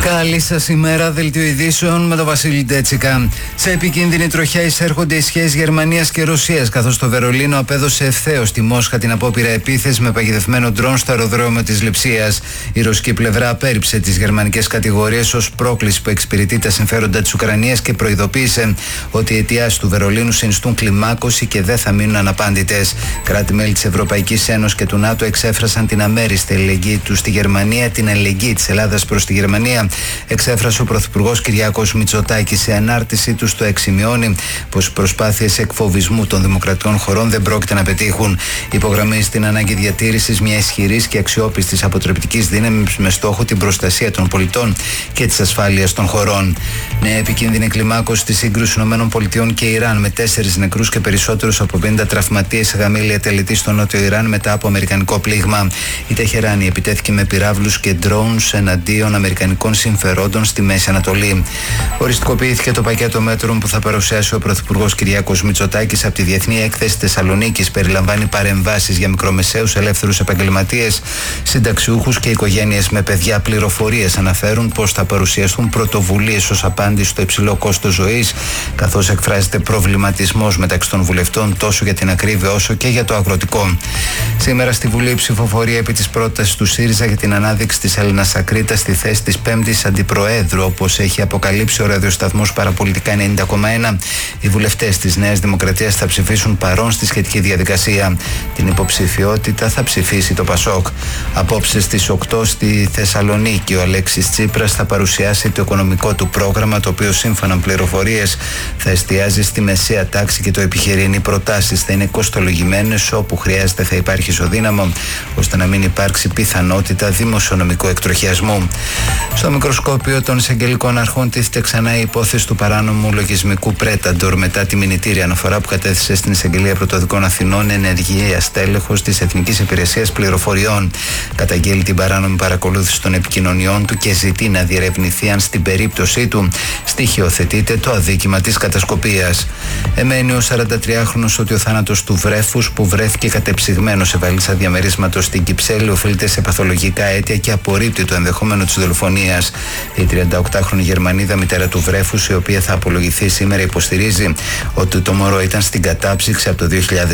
Καλή σας ημέρα, δελτίο ειδήσεων με τον Βασίλη Ντέτσικα. Σε επικίνδυνη τροχιά εισέρχονται οι σχέσεις Γερμανίας και Ρωσίας, καθώς το Βερολίνο απέδωσε ευθέως στη Μόσχα την απόπειρα επίθεση με παγιδευμένο ντρόν στο αεροδρόμιο της Λειψίας. Η ρωσική πλευρά απέρριψε τις γερμανικές κατηγορίες ως πρόκληση που εξυπηρετεί τα συμφέροντα της Ουκρανίας και προειδοποίησε ότι οι αιτιάσεις του Βερολίνου συνιστούν κλιμάκωση και δεν θα μείνουν αναπάντητες. Κράτη-μέλη της Ευρωπαϊκής Ένωσης και του ΝΑΤΟ εξέφρασαν την αμέριστη αλληλεγγύη τους στη Γερμανία, την αλληλεγγύη της Ελλάδας προς τη Γερμανία. Εξέφρασε ο Πρωθυπουργός Κυριάκος Μητσοτάκης σε ανάρτησή του στο Εξημειώνει πως οι προσπάθειες εκφοβισμού των δημοκρατικών χωρών δεν πρόκειται να πετύχουν. Υπογραμμίζει την ανάγκη διατήρησης μια ισχυρής και αξιόπιστης αποτρεπτικής δύναμης με στόχο την προστασία των πολιτών και της ασφάλειας των χωρών. Νέα επικίνδυνη κλιμάκωση της σύγκρουσης ΗΠΑ και Ιράν με 4 νεκρούς και περισσότερους από 50 τραυματίες σε γαμήλια τελετή στο νότιο Ιράν μετά από αμερικανικό πλήγμα. Η Τεχεράνη επιτέθηκε με πυράβλους και drones εναντίον αμερικανικών συμφερόντων στη Μέση Ανατολή. Οριστικοποιήθηκε το πακέτο μέτρων που θα παρουσιάσει ο Πρωθυπουργός Κυριάκος Μητσοτάκης από τη Διεθνή Έκθεση Θεσσαλονίκης. Περιλαμβάνει παρεμβάσεις για μικρομεσαίους ελεύθερους επαγγελματίες, συνταξιούχους και οικογένειες με παιδιά. Πληροφορίες αναφέρουν πως θα παρουσιαστούν πρωτοβουλίες ως απάντηση στο υψηλό κόστος ζωής, καθώς εκφράζεται προβληματισμός μεταξύ των βουλευτών τόσο για την ακρίβεια όσο και για το αγροτικό. Σήμερα στη Βουλή η ψηφοφορία επί της πρότασης του ΣΥΡΙΖΑ για την ανάδειξη της Έλενας Ακρίτα στη θέση της 5ης Αντιπροέδρου, όπως έχει αποκαλύψει ο ραδιοσταθμός Παραπολιτικά 90,1. Οι βουλευτές της Νέας Δημοκρατίας θα ψηφίσουν παρόν στη σχετική διαδικασία. Την υποψηφιότητα θα ψηφίσει το ΠΑΣΟΚ. Απόψε στις 8 στη Θεσσαλονίκη ο Αλέξης Τσίπρας θα παρουσιάσει το οικονομικό του πρόγραμμα, το οποίο σύμφωνα με πληροφορίες θα εστιάζει στη μεσαία τάξη και το επιχειρήν. Οι προτάσεις θα είναι κοστολογημένες, όπου χρειάζεται θα υπάρχει ισοδύναμο, ώστε να μην υπάρξει πιθανότητα δημοσιονομικού εκτροχιασμού. Στο μικροσκόπιο των εισαγγελικών αρχών τίθεται ξανά η υπόθεση του παράνομου λογισμικού Πρέταντορ μετά τη μηνυτήρια αναφορά που κατέθεσε στην Εισαγγελία Πρωτοδικών Αθηνών ενεργείας τέλεχος της Εθνικής Υπηρεσίας Πληροφοριών. Καταγγέλει την παράνομη παρακολούθηση των επικοινωνιών του και ζητεί να διερευνηθεί αν στην περίπτωσή του στοιχειοθετείται το αδίκημα της κατασκοπίας. Εμένει ο 43χρονος ότι ο θάνατος του βρέφους που βρέθηκε κατεψυγμένο σε βαλίτσα διαμερίσματος στην Κυψέλη οφείλεται σε παθολογικά αίτια και απορρίπτει το ενδεχόμενο της δολοφονίας. Η 38χρονη Γερμανίδα, μητέρα του βρέφους, η οποία θα απολογηθεί σήμερα, υποστηρίζει ότι το μωρό ήταν στην κατάψυξη από το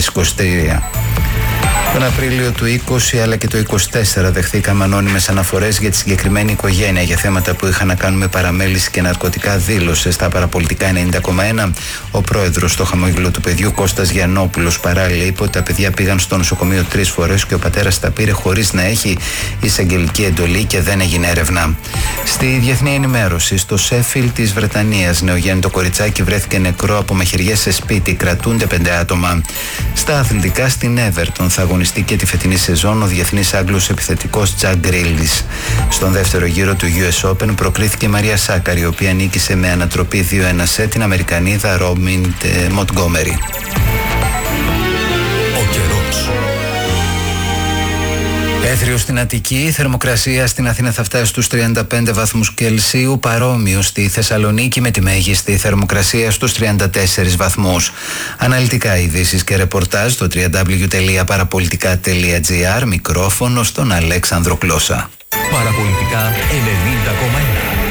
2023. Τον Απρίλιο του 20 αλλά και το 24 δεχθήκαμε ανώνυμες αναφορές για τη συγκεκριμένη οικογένεια για θέματα που είχαν να κάνουν με παραμέληση και ναρκωτικά, δήλωσε στα Παραπολιτικά 90,1 ο πρόεδρος στο χαμόγελο του παιδιού Κώστας Γιαννόπουλος. Παράλληλα είπε ότι τα παιδιά πήγαν στο νοσοκομείο 3 φορές και ο πατέρας τα πήρε χωρίς να έχει εισαγγελική εντολή και δεν έγινε έρευνα. Στη διεθνή ενημέρωση, στο Σέφιλ της Βρετανίας, νεογέννητο κοριτσάκι βρέθηκε νεκρό από μαχαιριές σε σπίτι. Κρατούνται 5 άτομα. Στα αθλητικά, στην Everton θα αγωνιστεί και τη φετινή σεζόν ο διεθνής Άγγλος επιθετικός Τζακ Γκρίλις. Στον δεύτερο γύρο του US Open προκρίθηκε η Μαρία Σάκαρη, η οποία νίκησε με ανατροπή 2-1 σε την Αμερικανίδα Ρόμπιν Μοντγκόμερι. Έθριο στην Αττική, η θερμοκρασία στην Αθήνα θα φτάσει στους 35 βαθμούς Κελσίου, παρόμοιο στη Θεσσαλονίκη με τη μέγιστη θερμοκρασία στους 34 βαθμούς. Αναλυτικά ειδήσεις και ρεπορτάζ στο www.parapolitica.gr, μικρόφωνο στον Αλέξανδρο Κλώσα. Παραπολιτικά 90,1.